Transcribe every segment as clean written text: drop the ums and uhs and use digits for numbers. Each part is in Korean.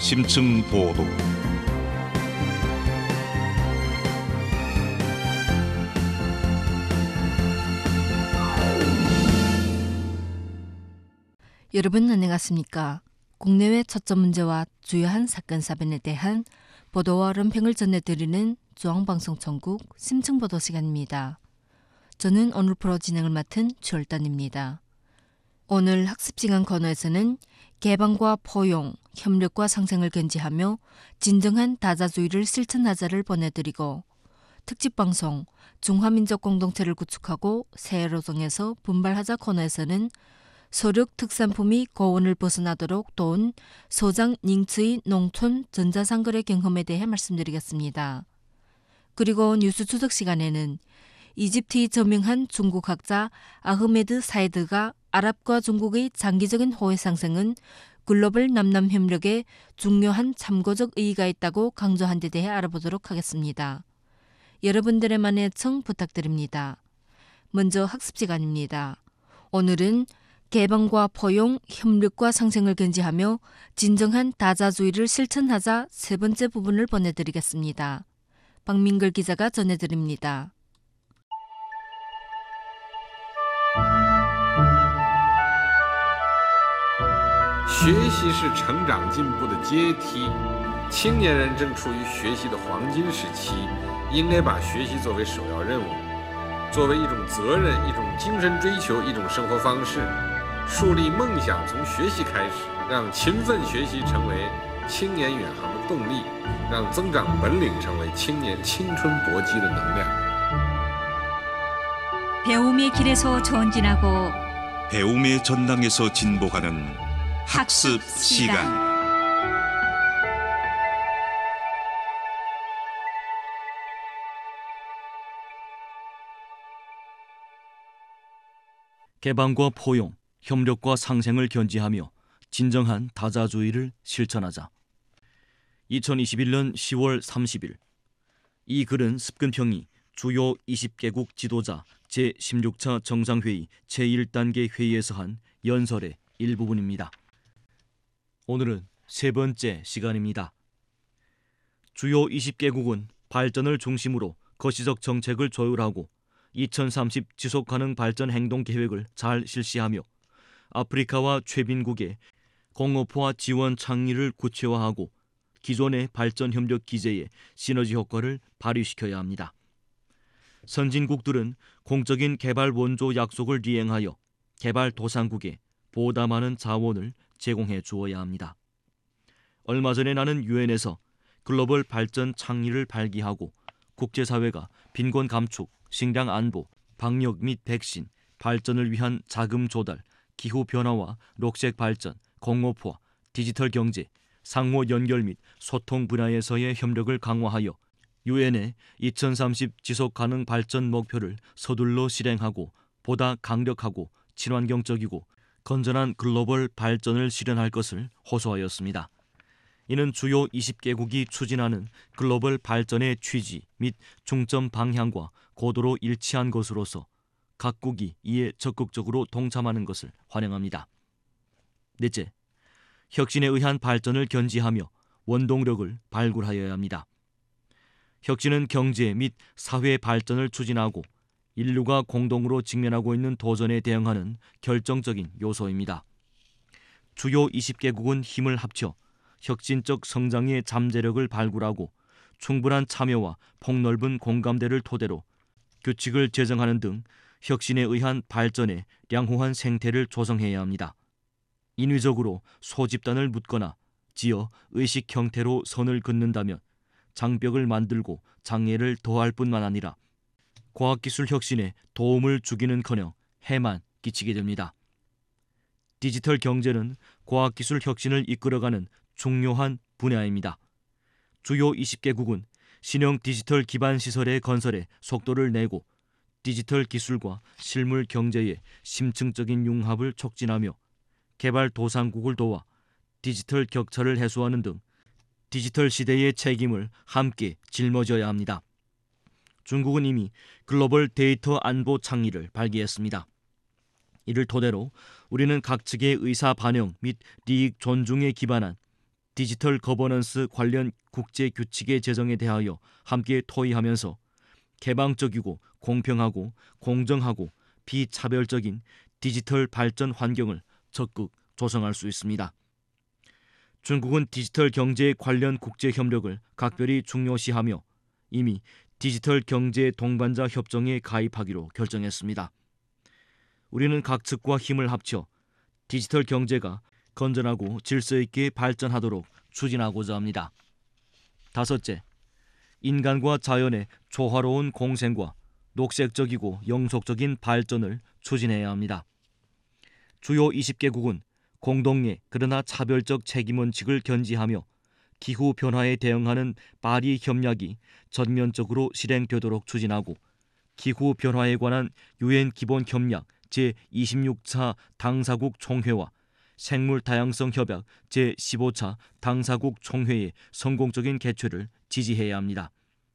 심층 보도. 여러분 안녕하십니까? 국내외 초점 문제와 주요한 사건 사변에 대한 보도와論評을 전해드리는 중앙방송천국 심층보도 시간입니다. 저는 오늘 프로 진행을 맡은 최월단입니다. 오늘 학습시간 코너에서는 개방과 포용, 협력과 상생을 견지하며 진정한 다자주의를 실천하자를 보내드리고, 특집방송 중화민족 공동체를 구축하고 새해로 정해서 분발하자 코너에서는 소력 특산품이 고온을 벗어나도록 도운 소장 닝츠의 농촌 전자상거래 경험에 대해 말씀드리겠습니다. 그리고 뉴스 추적 시간에는 이집트의 저명한 중국학자 아흐메드 사이드가 아랍과 중국의 장기적인 호혜 상승은 글로벌 남남 협력에 중요한 참고적 의의가 있다고 강조한 데 대해 알아보도록 하겠습니다. 여러분들의 많은 애청 부탁드립니다. 먼저 학습 시간입니다. 오늘은 개방과 포용, 협력과 상생을 견지하며 진정한 다자주의를 실천하자 세 번째 부분을 보내드리겠습니다. 박민글 기자가 전해드립니다. 学习是成长进步的阶梯，青年人正处于学习的黄金时期，应该把学习作为首要任务，作为一种责任、一种精神追求、一种生活方式，树立梦想从学习开始，让勤奋学习成为青年远航的动力，让增长本领成为青年青春搏击的能量。 배움의 길에서 전진하고 배움의 전당에서 진보하는 학습 시간. 개방과 포용, 협력과 상생을 견지하며 진정한 다자주의를 실천하자. 2021년 10월 30일. 이 글은 습근평이 주요 20개국 지도자 제16차 정상회의 제1단계 회의에서 한 연설의 일부분입니다. 오늘은 세 번째 시간입니다. 주요 20개국은 발전을 중심으로 거시적 정책을 조율하고 2030 지속가능 발전 행동 계획을 잘 실시하며 아프리카와 최빈국의 공업화 지원 창의를 구체화하고 기존의 발전 협력 기제의 시너지 효과를 발휘시켜야 합니다. 선진국들은 공적인 개발 원조 약속을 이행하여 개발도상국에 보다 많은 자원을 제공해 주어야 합니다. 얼마 전에 나는 유엔에서 글로벌 발전 창의를 발기하고 국제사회가 빈곤 감축, 식량 안보, 방역 및 백신, 발전을 위한 자금 조달, 기후변화와 녹색 발전, 공업화, 디지털 경제, 상호 연결 및 소통 분야에서의 협력을 강화하여 유엔의 2030 지속가능 발전 목표를 서둘러 실행하고 보다 강력하고 친환경적이고 건전한 글로벌 발전을 실현할 것을 호소하였습니다. 이는 주요 20개국이 추진하는 글로벌 발전의 취지 및 중점 방향과 고도로 일치한 것으로서 각국이 이에 적극적으로 동참하는 것을 환영합니다. 넷째, 혁신에 의한 발전을 견지하며 원동력을 발굴하여야 합니다. 혁신은 경제 및 사회 발전을 추진하고 인류가 공동으로 직면하고 있는 도전에 대응하는 결정적인 요소입니다. 주요 20개국은 힘을 합쳐 혁신적 성장의 잠재력을 발굴하고 충분한 참여와 폭넓은 공감대를 토대로 규칙을 제정하는 등 혁신에 의한 발전의 양호한 생태를 조성해야 합니다. 인위적으로 소집단을 묶거나 지어 의식 형태로 선을 긋는다면 장벽을 만들고 장애를 더할 뿐만 아니라 과학기술 혁신에 도움을 주기는커녕 해만 끼치게 됩니다. 디지털 경제는 과학기술 혁신을 이끌어가는 중요한 분야입니다. 주요 20개국은 신형 디지털 기반 시설의 건설에 속도를 내고 디지털 기술과 실물 경제의 심층적인 융합을 촉진하며 개발도상국을 도와 디지털 격차를 해소하는 등 디지털 시대의 책임을 함께 짊어져야 합니다. 중국은 이미 글로벌 데이터 안보 창의를 발기했습니다. 이를 토대로 우리는 각 측의 의사 반영 및利益존중에 기반한 디지털 거버넌스 관련 국제 규칙의 제정에 대하여 함께 토의하면서 개방적이고 공평하고 공정하고 비차별적인 디지털 발전 환경을 적극 조성할 수 있습니다. 중국은 디지털 경제 관련 국제 협력을 각별히 중요시하며 이미 디지털 경제 동반자 협정에 가입하기로 결정했습니다. 우리는 각 측과 힘을 합쳐 디지털 경제가 건전하고 질서 있게 발전하도록 추진하고자 합니다. 다섯째, 인간과 자연의 조화로운 공생과 녹색적이고 영속적인 발전을 추진해야 합니다. 주요 20개국은 공동의 그러나 차별적 책임 원칙을 견지하며 기후 변화에 대응하는 파리 협약이 전면적으로 실행되도록 추진하고 기후 변화에 관한 유엔 기본 협약 제26차 당사국 총회와 생물 다양성 협약 제15차 당사국 총회의 성공적인 개최를 지지해야 합니다.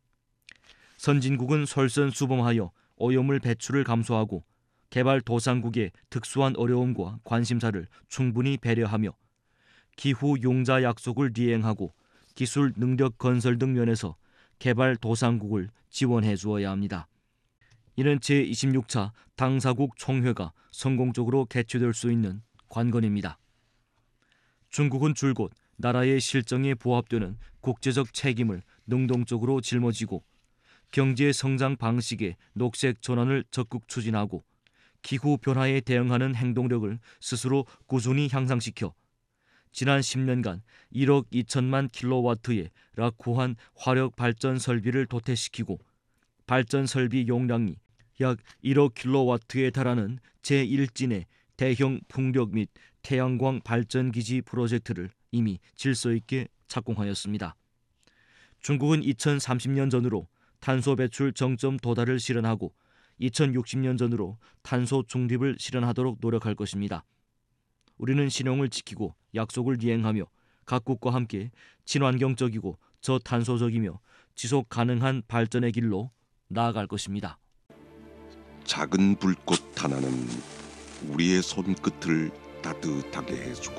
선진국은 솔선수범하여 오염물 배출을 감소하고 개발도상국의 특수한 어려움과 관심사를 충분히 배려하며 기후 용자 약속을 이행하고 기술 능력 건설 등 면에서 개발도상국을 지원해 주어야 합니다. 이는 제26차 당사국 총회가 성공적으로 개최될 수 있는 관건입니다. 중국은 줄곧 나라의 실정에 부합되는 국제적 책임을 능동적으로 짊어지고 경제 성장 방식의 녹색 전환을 적극 추진하고 기후 변화에 대응하는 행동력을 스스로 꾸준히 향상시켜 지난 10년간 1억 2천만 킬로와트의 락후한 화력 발전 설비를 도태시키고 발전 설비 용량이 약 1억 킬로와트에 달하는 제1진의 대형 풍력 및 태양광 발전기지 프로젝트를 이미 질서 있게 착공하였습니다. 중국은 2030년 전으로 탄소 배출 정점 도달을 실현하고 2060년 전으로 탄소 중립을 실현하도록 노력할 것입니다. 우리는 신용을 지키고 약속을 이행하며 각국과 함께 친환경적이고 저탄소적이며 지속 가능한 발전의 길로 나아갈 것입니다. 작은 불꽃 하나는 우리의 손끝을 따뜻하게 해주고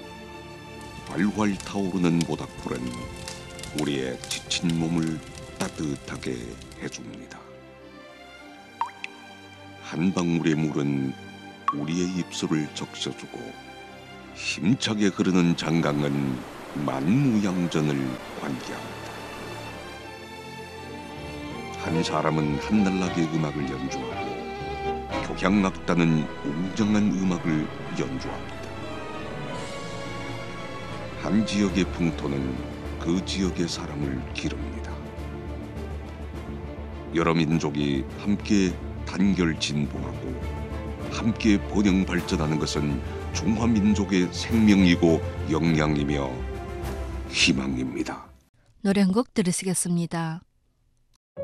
활활 타오르는 모닥불은 우리의 지친 몸을 따뜻하게 해줍니다. 한 방울의 물은 우리의 입술을 적셔주고 힘차게 흐르는 장강은 만무양전을 환기합니다. 한 사람은 한날나게 음악을 연주하고 교향악단은 웅장한 음악을 연주합니다. 한 지역의 풍토는 그 지역의 사람을 기릅니다. 여러 민족이 함께 단결 진보하고 함께 번영 발전하는 것은 중화민족의 생명이고 역량이며 희망입니다. 노래 한 곡 들으시겠습니다.